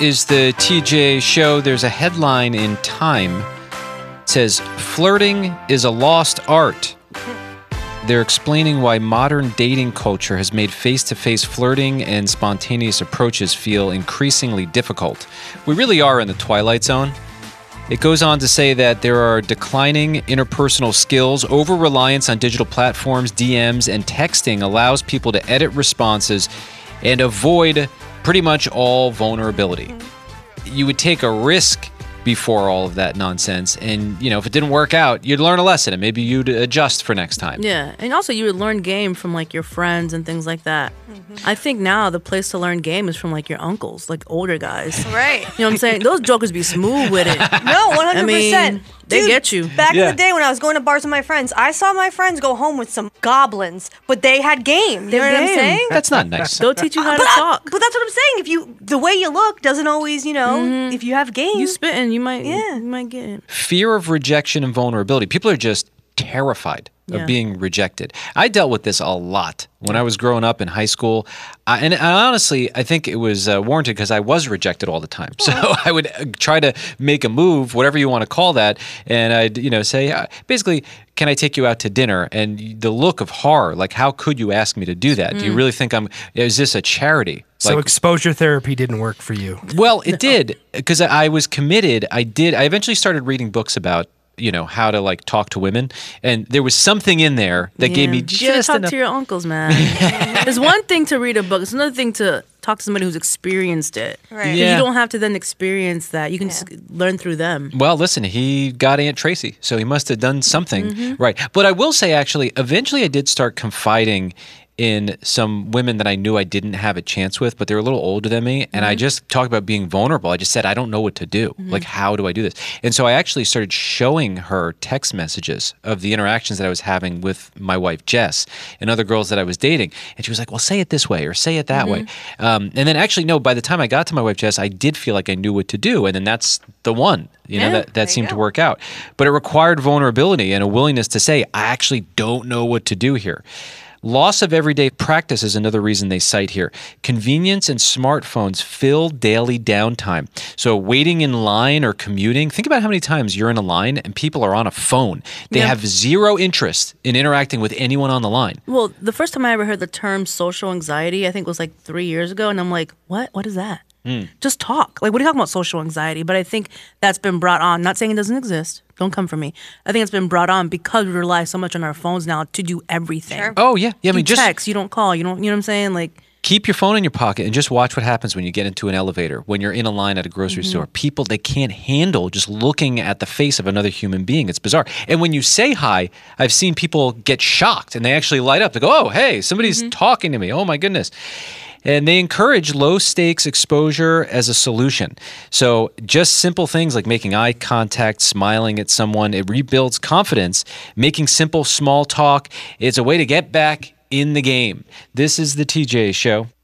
is the TJ Show. There's a headline in Time. It says, "Flirting is a lost art." They're explaining why modern dating culture has made face-to-face flirting and spontaneous approaches feel increasingly difficult. We really are in the twilight zone. It goes on to say that there are declining interpersonal skills, over-reliance on digital platforms, DMs, and texting allows people to edit responses and avoid pretty much all vulnerability. You would take a risk before all of that nonsense, and if it didn't work out, you'd learn a lesson and maybe you'd adjust for next time. Yeah, and also you would learn game from like your friends and things like that. I think now the place to learn game is from like your uncles, like older guys. Right. You know what I'm saying? Those jokers be smooth with it. No, 100%. I mean, they get you. Back in the day when I was going to bars with my friends, I saw my friends go home with some goblins, but they had game. You know what I'm saying? That's not nice. They'll teach you how to talk. But that's what I'm saying. The way you look doesn't always, if you have game. You spitting, you might get it. Fear of rejection and vulnerability. People are just terrified of being rejected. I dealt with this a lot when I was growing up in high school. And honestly, I think it was warranted because I was rejected all the time. So I would try to make a move, whatever you want to call that. And I'd, say, basically, can I take you out to dinner? And the look of horror, like, how could you ask me to do that? Do you really think is this a charity? So exposure therapy didn't work for you. Well, it did, because I was committed. I eventually started reading books about how to like talk to women, and there was something in there that gave me just talk enough. to your uncles, man. It's one thing to read a book; it's another thing to talk to somebody who's experienced it. Right. Yeah. You don't have to then experience that. You can just learn through them. Well, listen, he got Aunt Tracy, so he must have done something right. But I will say, actually, eventually I did start confiding in some women that I knew I didn't have a chance with, but they were a little older than me. And I just talked about being vulnerable. I just said, I don't know what to do. Like, how do I do this? And so I actually started showing her text messages of the interactions that I was having with my wife, Jess, and other girls that I was dating. And she was like, well, say it this way or say it that way. And then actually, no, by the time I got to my wife, Jess, I did feel like I knew what to do. And then that's the one, that seemed to work out. But it required vulnerability and a willingness to say, I actually don't know what to do here. Loss of everyday practice is another reason they cite here. Convenience and smartphones fill daily downtime. So waiting in line or commuting, think about how many times you're in a line and people are on a phone. They have zero interest in interacting with anyone on the line. Well, the first time I ever heard the term social anxiety, I think was like 3 years ago, and I'm like, what? What is that? Just talk. Like, what are you talking about, social anxiety? But I think that's been brought on. Not saying it doesn't exist. Don't come for me. I think it's been brought on because we rely so much on our phones now to do everything. Sure. Oh, yeah. I mean, You just text, you don't call, you know what I'm saying? Like, keep your phone in your pocket and just watch what happens when you get into an elevator, when you're in a line at a grocery store. People, they can't handle just looking at the face of another human being. It's bizarre. And when you say hi, I've seen people get shocked and they actually light up. They go, oh, hey, somebody's talking to me. Oh, my goodness. And they encourage low-stakes exposure as a solution. So just simple things like making eye contact, smiling at someone, it rebuilds confidence. Making simple, small talk, it's a way to get back in the game. This is the TJ Show.